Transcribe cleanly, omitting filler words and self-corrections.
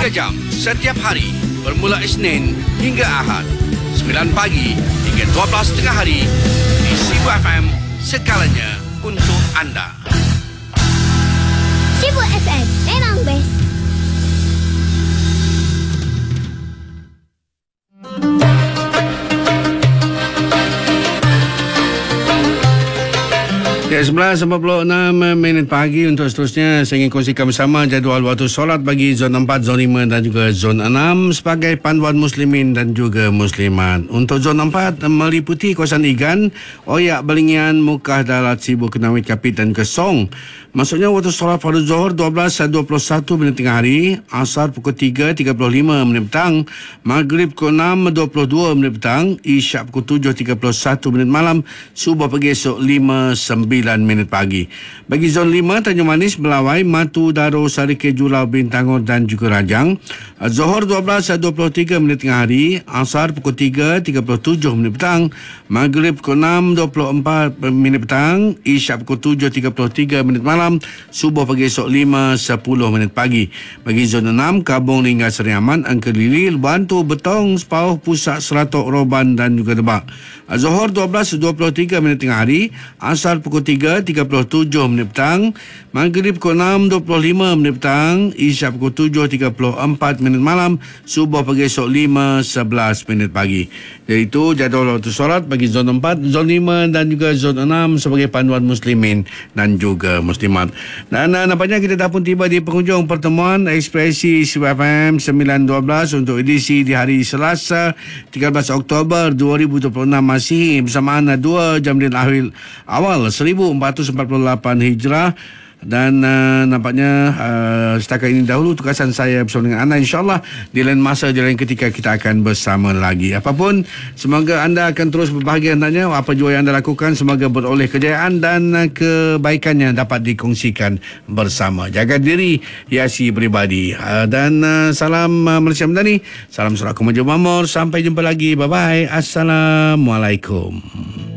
3 jam setiap hari bermula Isnin hingga Ahad 9 pagi hingga 12 tengah hari di Sibu FM, segalanya untuk anda. Sibu FM memang best. Ya, 11.46 pagi. Untuk seterusnya saya ingin kongsikan bersama jadual waktu solat bagi zon 4, zon 5 dan juga zon 6 sebagai panduan muslimin dan juga muslimat. Untuk zon 4 meliputi kawasan Igan, Oyak, Belingian, Mukah, Dalat, Sibu, Kenawit, Kapit dan Kesong. Maksudnya waktu solat fardu Zuhur 12.21 minit tengah hari, Asar pukul 3.35 minit petang, Maghrib pukul 6.22 minit petang, Isyak pukul 7.31 minit malam, Subuh pagi esok 5.09 minit pagi. Bagi zon 5, Tanjung Manis, Melawai, Matu, Daro, Sarike, Julau, Bintangor dan juga Rajang, Zuhur 12.23 minit tengah hari, Asar pukul 3.37 minit petang, Maghrib pukul 6.24 minit petang, Isyak pukul 7.33 minit malam, Subuh pagi esok 5.10 minit pagi. Bagi zon 6, Kabung hingga Seriaman, Angker Lilil, Bantu, Betong, Sepauh, Pusat, Seratok, Roban dan juga Debak. Zuhur 12.23 minit tengah hari, Asar pukul 3.37 minit petang, Maghrib pukul 6.25 minit petang, Isyak pukul 7.34 minit malam, Subuh pagi esok 5.11 minit pagi. Jadi itu jadual waktu solat bagi zon 4, zon 5 dan juga zon 6 sebagai panduan muslimin dan juga muslimat. Dan nampaknya kita dah pun tiba di penghujung pertemuan Ekspresi Sibu FM 912 untuk edisi di hari Selasa 13 Oktober 2026 Masihi bersamaan 2 Jamdil Awal 1448 Hijrah. Dan nampaknya setakat ini dahulu tugasan saya bersama dengan anda. InsyaAllah di lain masa, di lain ketika kita akan bersama lagi. Apapun, semoga anda akan terus berbahagia hendaknya. Apa jua yang anda lakukan, semoga beroleh kejayaan dan kebaikannya dapat dikongsikan bersama. Jaga diri, hiasi peribadi. Dan salam Malaysia Madani, salam Surah Kumajul Mamur. Sampai jumpa lagi. Bye-bye. Assalamualaikum.